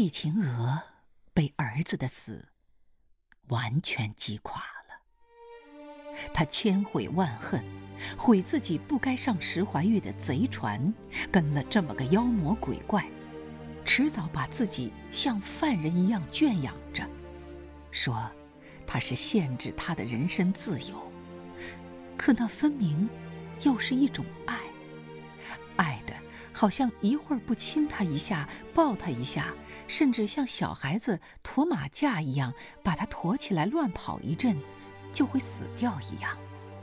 易秦娥被儿子的死完全击垮了，他千悔万恨，悔自己不该上石怀玉的贼船，跟了这么个妖魔鬼怪，迟早把自己像犯人一样圈养着，说他是限制他的人身自由。可那分明又是一种爱，爱的好像一会儿不亲他一下，抱他一下，甚至像小孩子驮马架一样把他驮起来乱跑一阵就会死掉一样。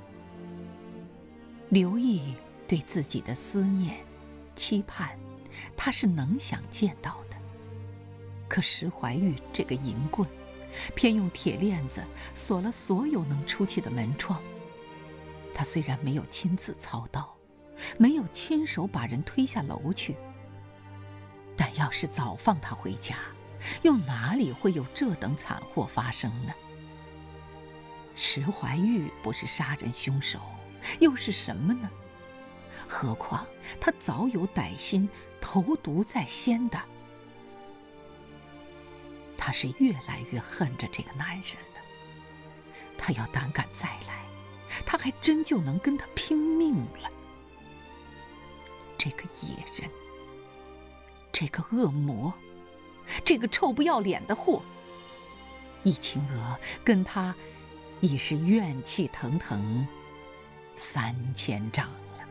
刘毅对自己的思念期盼，他是能想见到的。可石怀玉这个淫棍，偏用铁链子锁了所有能出去的门窗。他虽然没有亲自操刀，没有亲手把人推下楼去，但要是早放他回家，又哪里会有这等惨祸发生呢？石怀玉不是杀人凶手，又是什么呢？何况他早有歹心，投毒在先的。他是越来越恨着这个男人了。他要胆敢再来，他还真就能跟他拼命了。这个野人，这个恶魔，这个臭不要脸的货，易秦娥跟他已是怨气腾腾3000丈了。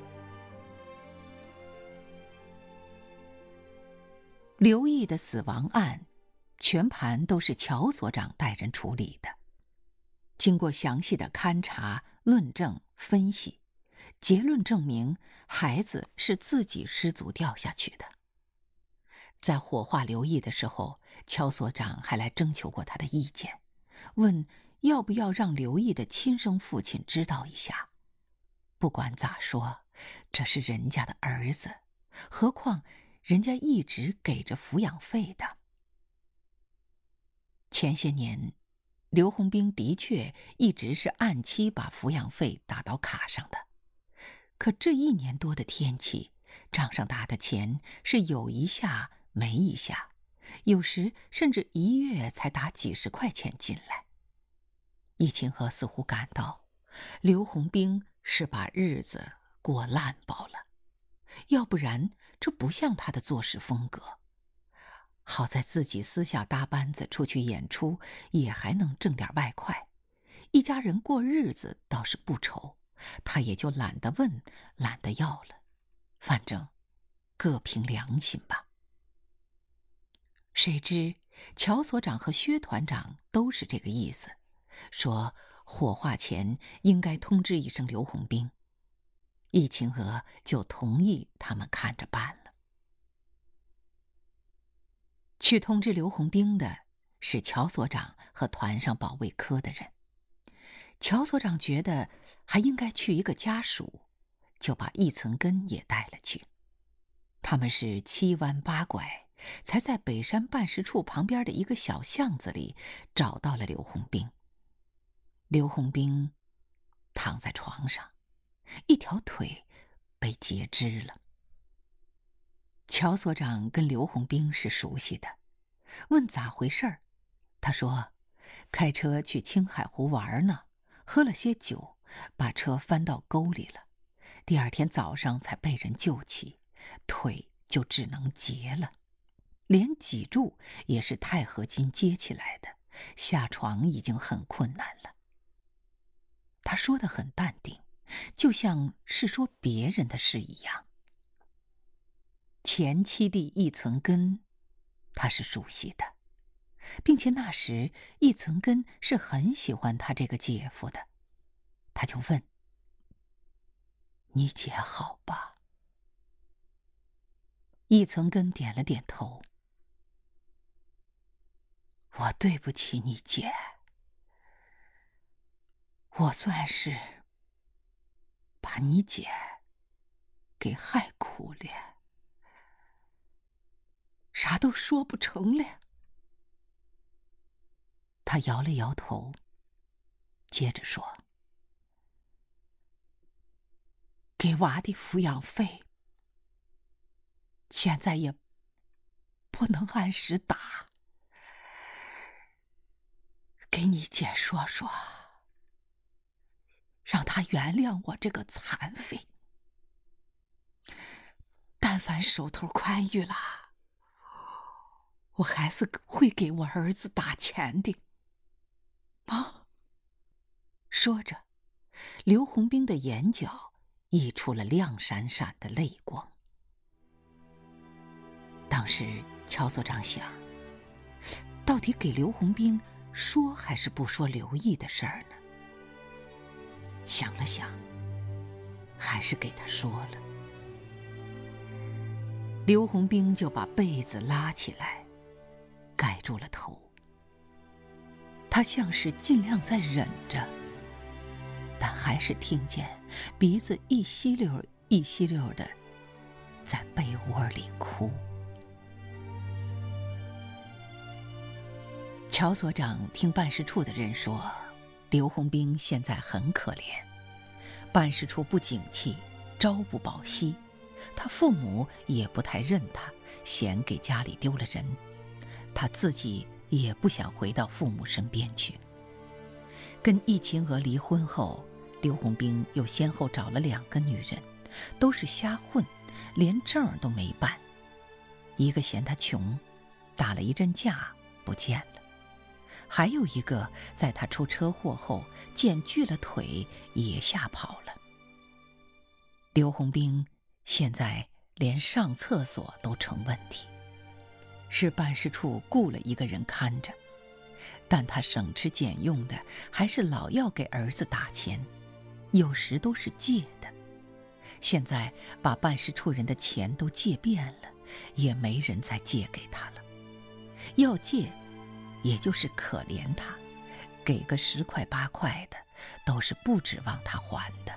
刘毅的死亡案全盘都是乔所长带人处理的，经过详细的勘查、论证、分析，结论证明孩子是自己失足掉下去的。在火化刘毅的时候，乔所长还来征求过他的意见，问要不要让刘毅的亲生父亲知道一下。不管咋说，这是人家的儿子，何况人家一直给着抚养费的。前些年，刘洪兵的确一直是按期把抚养费打到卡上的，可这1年多的天气，账上打的钱是有一下没一下，有时甚至1月才打几十块钱进来。易秦娥似乎感到刘洪兵是把日子过烂包了，要不然这不像他的做事风格。好在自己私下搭班子出去演出，也还能挣点外快，一家人过日子倒是不愁，他也就懒得问，懒得要了，反正各凭良心吧。谁知乔所长和薛团长都是这个意思，说火化前应该通知一声刘洪兵。易秦娥就同意他们看着办了。去通知刘洪兵的是乔所长和团上保卫科的人。乔所长觉得还应该去一个家属，就把易存根也带了去。他们是7弯8拐，才在北山办事处旁边的一个小巷子里找到了刘洪兵。刘洪兵躺在床上，一条腿被截肢了。乔所长跟刘洪兵是熟悉的，问咋回事儿，他说开车去青海湖玩呢，喝了些酒，把车翻到沟里了，第2天早上才被人救起，腿就只能截了，连脊柱也是钛合金接起来的，下床已经很困难了。他说得很淡定，就像是说别人的事一样。前妻弟易存根他是熟悉的，并且那时易存根是很喜欢他这个姐夫的。他就问：你姐好吧？易存根点了点头。我对不起你姐，我算是把你姐给害苦了，啥都说不成了。他摇了摇头，接着说：给娃的抚养费现在也不能按时打。给你姐说说，让她原谅我这个残废。但凡手头宽裕了，我还是会给我儿子打钱的。啊！说着，刘洪兵的眼角溢出了亮闪闪的泪光。当时乔所长想，到底给刘洪兵说还是不说刘毅的事儿呢？想了想，还是给他说了。刘洪兵就把被子拉起来，盖住了头。他像是尽量在忍着，但还是听见鼻子一吸溜一吸溜的在被窝里哭。乔所长听办事处的人说，刘洪兵现在很可怜，办事处不景气，朝不保夕，他父母也不太认他，嫌给家里丢了人，他自己也不想回到父母身边去。跟易秦娥离婚后，刘洪兵又先后找了2个女人，都是瞎混，连证儿都没办。一个嫌他穷，打了一阵架不见了；还有一个在他出车祸后见锯了腿也吓跑了。刘洪兵现在连上厕所都成问题，是办事处雇了一个人看着，但他省吃俭用的，还是老要给儿子打钱，有时都是借的。现在把办事处人的钱都借遍了，也没人再借给他了。要借，也就是可怜他，给个10块8块的，都是不指望他还的。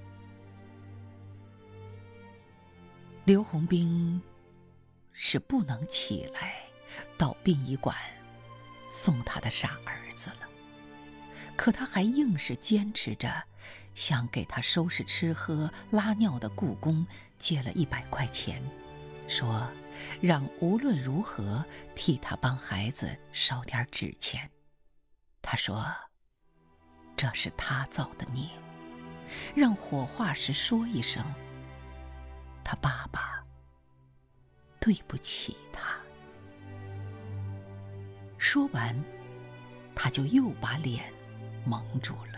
刘洪兵是不能起来到殡仪馆送他的傻儿子了，可他还硬是坚持着，想给他收拾吃喝拉尿的雇工借了100块钱，说让无论如何替他帮孩子烧点纸钱。他说这是他造的孽，让火化时说一声，他爸爸对不起他。说完，他就又把脸蒙住了。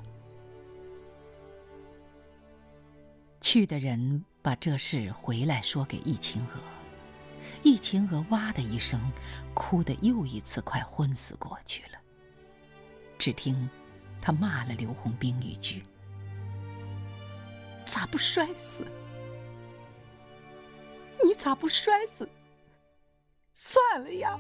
去的人把这事回来说给易秦娥，易秦娥哇的一声，哭得又一次快昏死过去了。只听他骂了刘洪兵一句：“咋不摔死？你咋不摔死？算了呀！”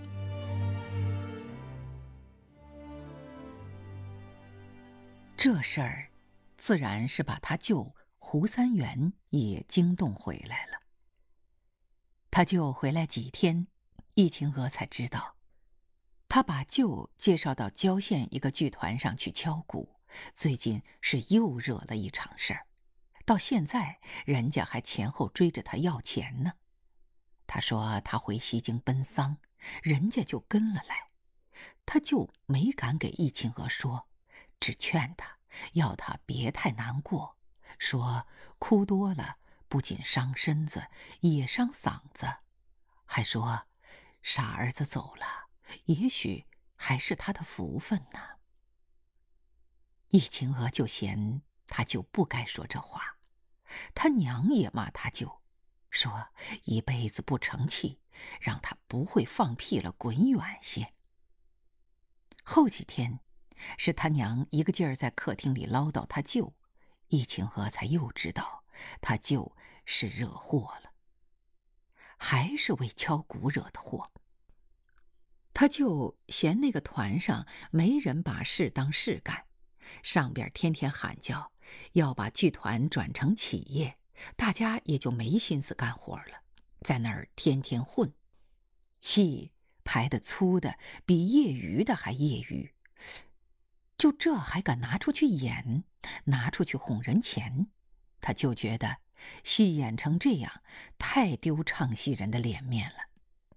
这事儿自然是把他舅胡三元也惊动回来了。他舅回来几天，易秦娥才知道，他把舅介绍到郊县一个剧团上去敲鼓，最近是又惹了一场事儿，到现在人家还前后追着他要钱呢。他说他回西京奔丧，人家就跟了来，他就没敢给易秦娥说，只劝他要他别太难过，说哭多了不仅伤身子也伤嗓子，还说傻儿子走了，也许还是他的福分呢。易秦娥就嫌他舅不该说这话，他娘也骂他舅，说一辈子不成器，让他不会放屁了滚远些。后几天是他娘一个劲儿在客厅里唠叨他舅，易秦娥才又知道他舅是惹祸了，还是为敲鼓惹的祸。他舅嫌那个团上没人把事当事干，上边天天喊叫要把剧团转成企业，大家也就没心思干活了，在那儿天天混，戏排得粗的比业余的还业余，就这还敢拿出去演，拿出去哄人钱。他就觉得戏演成这样太丢唱戏人的脸面了，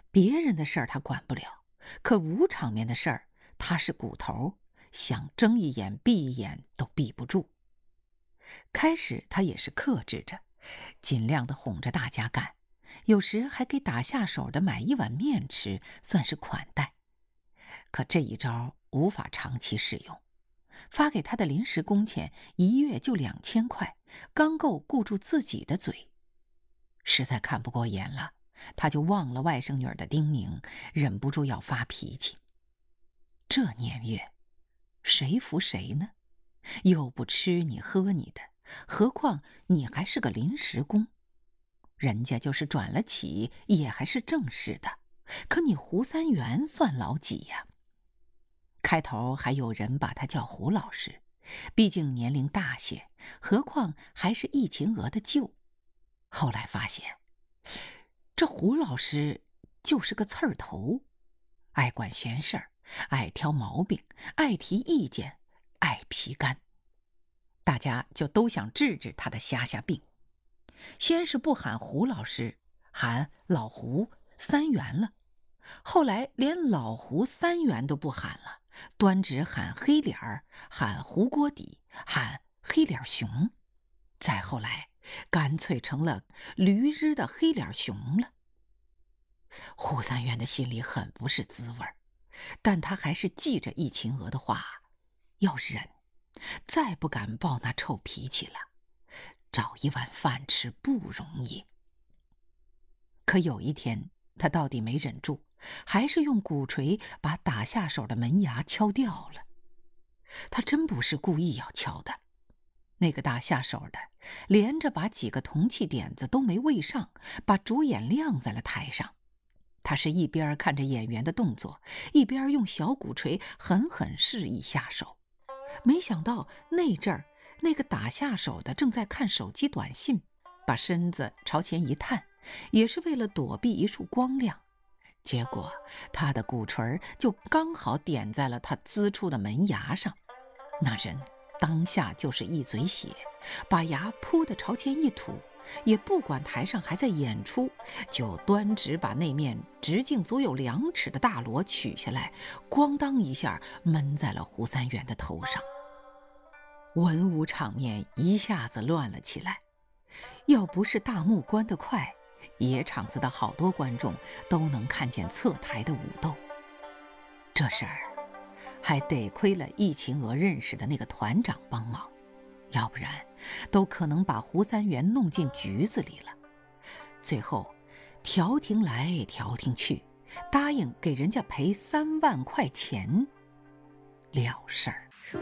别人的事儿他管不了，可武场面的事儿他是骨头，想睁一眼闭一眼都闭不住。开始他也是克制着，尽量的哄着大家干，有时还给打下手的买一碗面吃，算是款待。可这一招无法长期使用，发给他的临时工钱1月就2000块，刚够顾住自己的嘴。实在看不过眼了，他就忘了外甥女儿的叮咛，忍不住要发脾气。这年月，谁服谁呢？又不吃你喝你的，何况你还是个临时工，人家就是转了起也还是正式的，可你胡三元算老几呀？开头还有人把他叫胡老师，毕竟年龄大些，何况还是易秦娥的舅。后来发现，这胡老师就是个刺儿头，爱管闲事儿，爱挑毛病，爱提意见，爱皮干。大家就都想治治他的瞎病。先是不喊胡老师，喊老胡、三元了，后来连老胡、三元都不喊了，端直喊黑脸儿，喊胡锅底，喊黑脸熊，再后来干脆成了驴日的黑脸熊了。胡三元的心里很不是滋味，但他还是记着易秦娥的话，要忍，再不敢暴那臭脾气了。找一碗饭吃不容易。可有一天，他到底没忍住，还是用鼓槌把打下手的门牙敲掉了。他真不是故意要敲的，那个打下手的连着把几个铜器点子都没喂上，把主演晾在了台上。他是一边看着演员的动作，一边用小鼓槌狠狠示意下手。没想到那阵儿，那个打下手的正在看手机短信，把身子朝前一探，也是为了躲避一束光亮。结果他的鼓槌就刚好点在了他呲出的门牙上，那人当下就是一嘴血，把牙扑地朝前一吐，也不管台上还在演出，就端直把那面直径足有2尺的大锣取下来，咣当一下闷在了胡三元的头上。文武场面一下子乱了起来，要不是大幕关得快，野场子的好多观众都能看见侧台的武斗。这事儿还得亏了易秦娥认识的那个团长帮忙，要不然都可能把胡三元弄进局子里了。最后调停来调停去，答应给人家赔3万块钱了事儿。